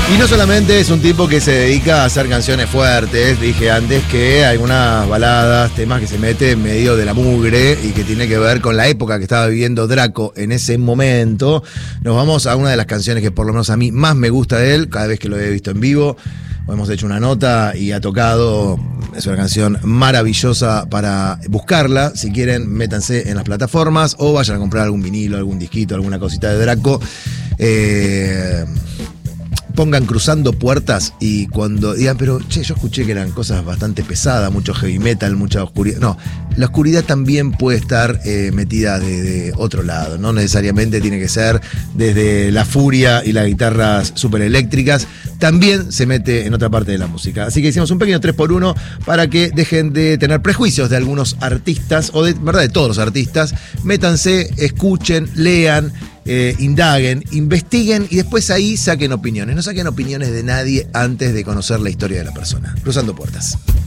Y no solamente es un tipo que se dedica a hacer canciones fuertes, dije antes que algunas baladas, temas que se mete en medio de la mugre y que tiene que ver con la época que estaba viviendo Draco en ese momento. Nos vamos a una de las canciones que por lo menos a mí más me gusta de él, cada vez que lo he visto en vivo. Hemos hecho una nota y ha tocado, es una canción maravillosa para buscarla. Si quieren, métanse en las plataformas o vayan a comprar algún vinilo, algún disquito, alguna cosita de Draco. Pongan Cruzando Puertas y cuando digan, pero che, yo escuché que eran cosas bastante pesadas, mucho heavy metal, mucha oscuridad. No, la oscuridad también puede estar metida de otro lado, no necesariamente tiene que ser desde la furia y las guitarras súper eléctricas, también se mete en otra parte de la música. Así que hicimos un pequeño 3x1 para que dejen de tener prejuicios de algunos artistas, o de verdad de todos los artistas. Métanse, escuchen, lean, indaguen, investiguen y después ahí saquen opiniones. No saquen opiniones de nadie antes de conocer la historia de la persona. Cruzando Puertas.